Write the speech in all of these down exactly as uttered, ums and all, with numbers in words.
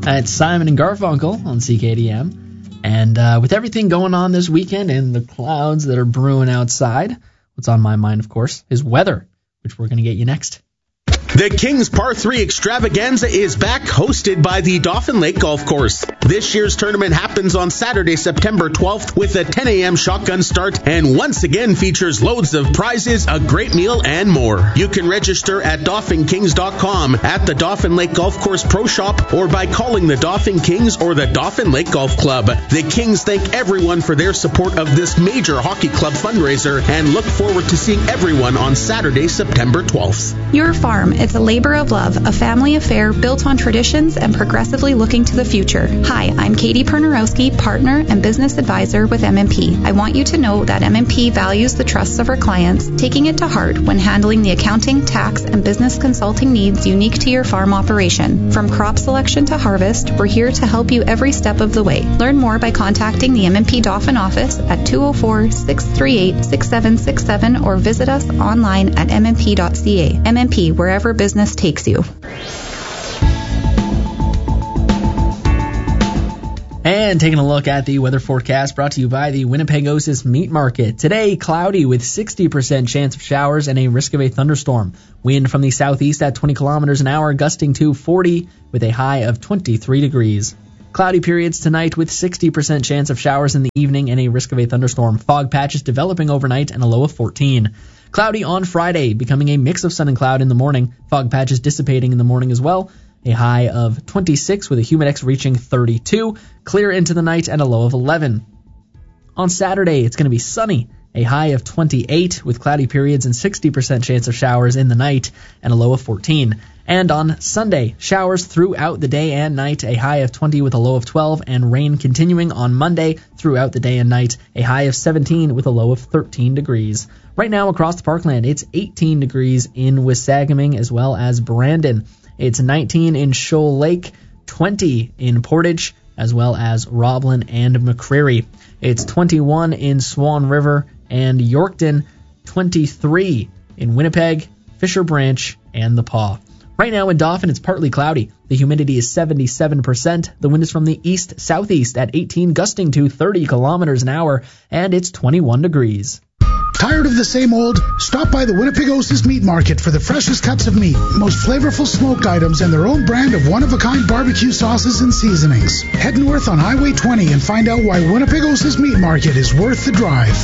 It's Simon and Garfunkel on C K D M. And uh, with everything going on this weekend and the clouds that are brewing outside, what's on my mind, of course, is weather, which we're going to get you next. The Kings Par three Extravaganza is back, hosted by the Dauphin Lake Golf Course. This year's tournament happens on Saturday, September twelfth, with a ten a.m. shotgun start, and once again features loads of prizes, a great meal, and more. You can register at Dauphin Kings dot com, at the Dauphin Lake Golf Course Pro Shop, or by calling the Dauphin Kings or the Dauphin Lake Golf Club. The Kings thank everyone for their support of this major hockey club fundraiser and look forward to seeing everyone on Saturday, September twelfth. Your Farm. It's a labor of love, a family affair built on traditions and progressively looking to the future. Hi, I'm Katie Pernerowski, partner and business advisor with M and P. I want you to know that M and P values the trusts of our clients, taking it to heart when handling the accounting, tax, and business consulting needs unique to your farm operation. From crop selection to harvest, we're here to help you every step of the way. Learn more by contacting the M and P Dauphin office at two oh four, six three eight, six seven six seven or visit us online at m n p dot c a. M and P, wherever business takes you. And taking a look at the weather forecast brought to you by the Winnipegosis Meat Market. Today, cloudy with sixty percent chance of showers and a risk of a thunderstorm. Wind from the southeast at twenty kilometers an hour, gusting to forty with a high of twenty-three degrees. Cloudy periods tonight with sixty percent chance of showers in the evening and a risk of a thunderstorm. Fog patches developing overnight and a low of fourteen. Cloudy on Friday, becoming a mix of sun and cloud in the morning. Fog patches dissipating in the morning as well. A high of twenty-six with a humidex reaching thirty-two. Clear into the night and a low of eleven. On Saturday, it's going to be sunny. A high of twenty-eight with cloudy periods and sixty percent chance of showers in the night and a low of fourteen. And on Sunday, showers throughout the day and night, a high of twenty with a low of twelve, and rain continuing on Monday throughout the day and night, a high of seventeen with a low of thirteen degrees. Right now across the parkland, it's eighteen degrees in Wissagaming as well as Brandon. It's nineteen in Shoal Lake, twenty in Portage, as well as Roblin and McCreary. It's twenty-one in Swan River and Yorkton, twenty-three in Winnipeg, Fisher Branch, and the Paw. Right now in Dauphin, it's partly cloudy. The humidity is seventy-seven percent. The wind is from the east-southeast at eighteen, gusting to thirty kilometers an hour, and it's twenty-one degrees. Tired of the same old? Stop by the Winnipegosis Meat Market for the freshest cuts of meat, most flavorful smoked items, and their own brand of one-of-a-kind barbecue sauces and seasonings. Head north on Highway twenty and find out why Winnipegosis Meat Market is worth the drive.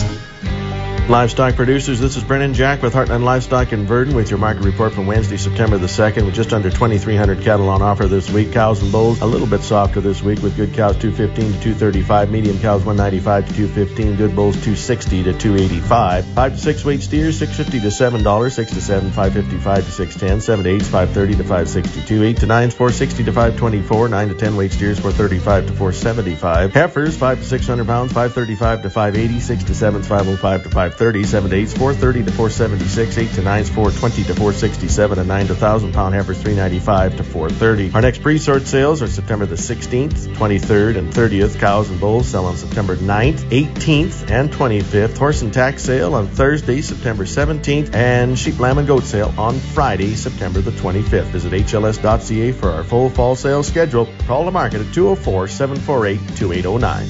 Livestock producers, this is Brennan Jack with Heartland Livestock in Verdon with your market report from Wednesday, September the second, with just under twenty-three hundred cattle on offer this week. Cows and bulls a little bit softer this week, with good cows two fifteen to two thirty-five, medium cows one ninety-five to two fifteen, good bulls two sixty to two eighty-five. five to six weight steers six fifty to seven dollars, six to seven five fifty-five to six ten, seven to eight five thirty to five sixty-two, eight to nine four sixty to five twenty-four, nine to ten weight steers four thirty-five to four seventy-five. Heifers five to six hundred pounds five thirty-five to five eighty, six to seven five oh five to five thirty, seven to eight four thirty to four seventy-six, eight to nine four twenty to four sixty-seven, and nine to one thousand pound heifers three ninety-five to four thirty. Our next pre-sort sales are September the sixteenth, twenty-third, and thirtieth. Cows and bulls sell on September ninth, eighteenth, and twenty-fifth. Horse and tack sale on Thursday, September seventeenth, and sheep, lamb, and goat sale on Friday, September the twenty-fifth. Visit H L S dot C A for our full fall sales schedule. Call the market at two oh four, seven four eight, two eight oh nine.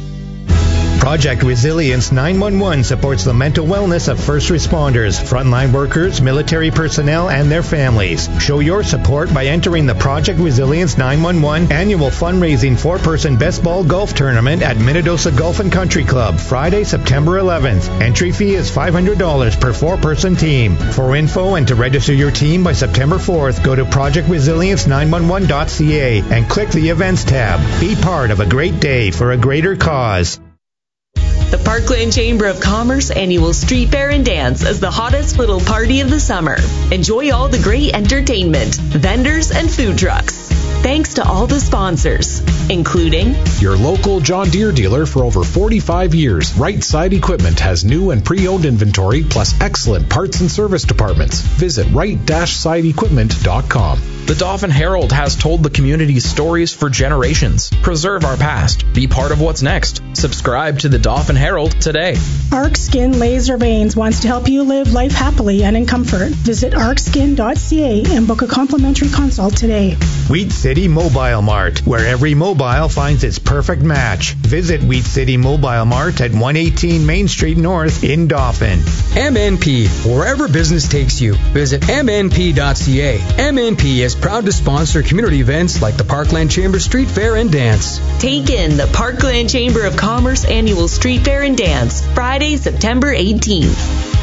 Project Resilience nine one one supports the mental wellness of first responders, frontline workers, military personnel, and their families. Show your support by entering the Project Resilience nine one one annual fundraising four-person best ball golf tournament at Minnedosa Golf and Country Club, Friday, September eleventh. Entry fee is five hundred dollars per four-person team. For info and to register your team by September fourth, go to project resilience nine one one dot c a and click the Events tab. Be part of a great day for a greater cause. The Parkland Chamber of Commerce annual Street Fair and Dance is the hottest little party of the summer. Enjoy all the great entertainment, vendors, and food trucks. Thanks to all the sponsors, including your local John Deere dealer for over forty-five years. Right Side Equipment has new and pre-owned inventory plus excellent parts and service departments. Visit right side equipment dot com. The Dauphin Herald has told the community's stories for generations. Preserve our past. Be part of what's next. Subscribe to the Dauphin Herald today. Arc Skin Laser Veins wants to help you live life happily and in comfort. Visit arc skin dot c a and book a complimentary consult today. Wheat City City Mobile Mart, where every mobile finds its perfect match. Visit Wheat City Mobile Mart at one eighteen Main Street North in Dauphin. M N P, wherever business takes you. Visit M N P dot C A. M N P is proud to sponsor community events like the Parkland Chamber Street Fair and Dance. Take in the Parkland Chamber of Commerce Annual Street Fair and Dance, Friday, September eighteenth.